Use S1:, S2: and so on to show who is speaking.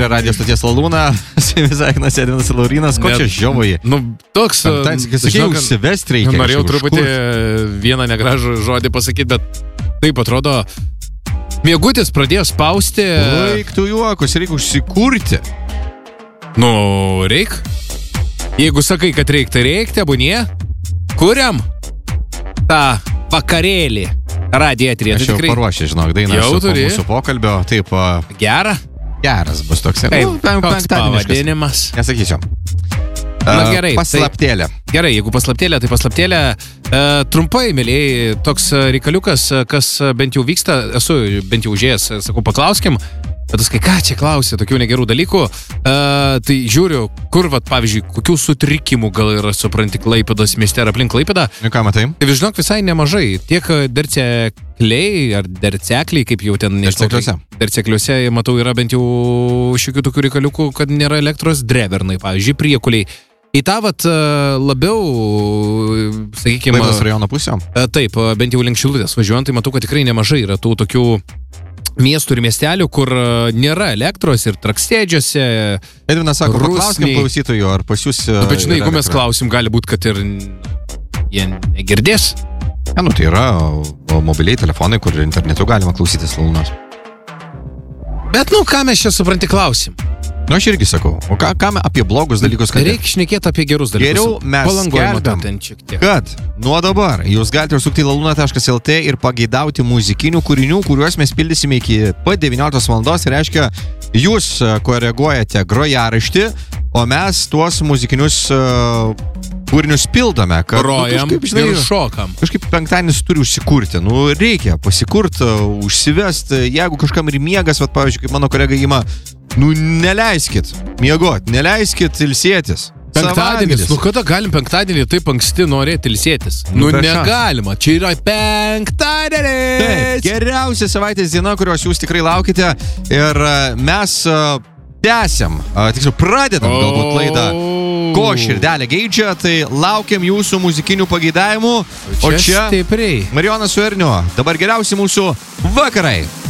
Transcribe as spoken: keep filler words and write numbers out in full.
S1: prie radio stoties Lalūną, su jumis sveikinasi Edvinas ir Laurynas, ko čia žiovoji?
S2: Nu, toks...
S1: Penktadienis, sakai, užsivest reikia.
S2: Norėjau truputį vieną negražų žodį pasakyti, bet taip atrodo, miegutis pradėjo spausti...
S1: Laik tu juokus, reikia užsikurti.
S2: Nu, reik. Jeigu sakai, kad reik, tai reik, tebūnie. Kuriam tą vakarėlį. Radiją eteryje.
S1: Aš jau tikrai... paruošė, žinok, dainą su po mūsų pokalbio. Taip,
S2: Gera?
S1: Geras bus toks.
S2: Kaip, nu, koks pavadinimas?
S1: Nesakysiu.
S2: Na gerai.
S1: Paslaptėlė.
S2: Tai, gerai, jeigu paslaptėlė, tai paslaptėlė. E, trumpai, mėlyjei, toks reikaliukas, kas bent jau vyksta, esu bent jau užėjęs, sakau, paklauskim. Bet aš kai ką čia klausia, tokių negerų dalykų, uh, tai žiūriu, kur, vat, pavyzdžiui, kokių sutrikimų gal yra, supranti, Klaipėdos mieste ar aplink Klaipėdą.
S1: Ir ką matai?
S2: Tai žinok, visai nemažai. Tiek dercekliai ar dercekliai, kaip jau ten...
S1: Dercekliuose.
S2: Dercekliuose, matau, yra bent jau šiokių tokių reikaliukų, kad nėra elektros, drevernai, pavyzdžiui, priekuliai. Į tą vat labiau, sakykime...
S1: Klaipėdos rajono pusę?
S2: Taip, bent jau link Šilutės važiuojant, tai matau, kad tikrai nemažai yra tų tokių miestų ir miestelių, kur nėra elektros ir trakstėdžiuose.
S1: Edvinas sako, paklauskim klausytojų, ar pas jūs...
S2: Nu, bet žinai, jeigu mes klausim, gali būti, kad ir jie negirdės.
S1: Ja, nu tai yra mobiliai telefonai, kur internetu galima klausytis Lalūnos.
S2: Bet nu, ką mes čia supranti klausim?
S1: Nu, aš irgi sakau, o ką, ką apie blogus dalykus kalbėti?
S2: Reikia šnekėti apie gerus dalykus.
S1: Geriau mes skelbiam, kad nuo dabar jūs galite užsukti į lalūna taškas el tė ir pageidauti muzikinių kūrinių, kuriuos mes pildysime iki pat devynioliktos valandos. Tai reiškia, jūs koreguojate grojaraštį, o mes tuos muzikinius uh, kūrinius pildome. Kad,
S2: Rojam
S1: nu, kažkaip, žinai,
S2: ir šokam.
S1: Kažkaip penktadienis turi užsikurti. Nu, reikia pasikurt, užsivest. Jeigu kažkam ir miegas, vat, pavyzdžiui, kaip mano kolega ima, nu, neleiskit miegot, neleiskit ilsėtis.
S2: Penktadienis, nu kada galim penktadienį taip anksti norėti ilsėtis? Nu, nu negalima, čia yra penktadienis.
S1: Taip, geriausia savaitės diena, kurios jūs tikrai laukite. Ir mes uh, tęsiam, uh, tiksliau pradedam galbūt laidą, ko širdelė geidžia, tai laukiam jūsų muzikinių pageidavimų. O čia,
S2: čia
S1: Marijonas su Erniu. Dabar geriausi mūsų vakarai.